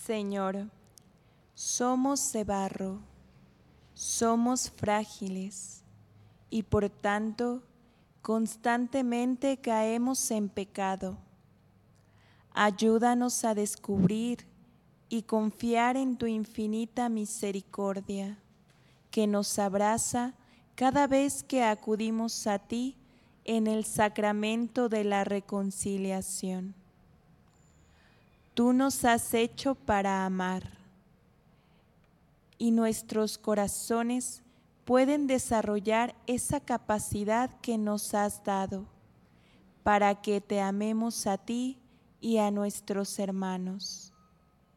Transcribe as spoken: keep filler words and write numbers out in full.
Señor, somos de barro, somos frágiles y por tanto constantemente caemos en pecado. Ayúdanos a descubrir y confiar en tu infinita misericordia, que nos abraza cada vez que acudimos a ti en el sacramento de la reconciliación. Tú nos has hecho para amar, y nuestros corazones pueden desarrollar esa capacidad que nos has dado para que te amemos a ti y a nuestros hermanos.